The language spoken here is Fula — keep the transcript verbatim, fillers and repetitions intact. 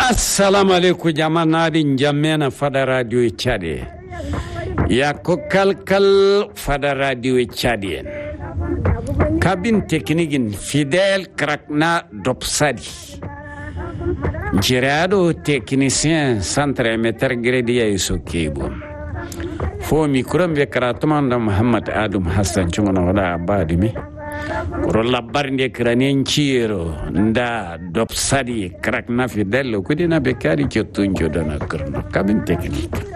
Assalamu alaikum jama naɗin jammena fada radio Tchadien ya ko kalkal fada radio Tchadien kabin teknikin fidèle krakna dopsadi jirado technicien centre émetteur grediya isokebo fo micro be karatumanda Muhammad Adam Hassan chumana wala abadimi kuro labbar nde kranen ciro nda dopsadi krakna fidèle kudina be kadi cottunjo dana karno kabin technique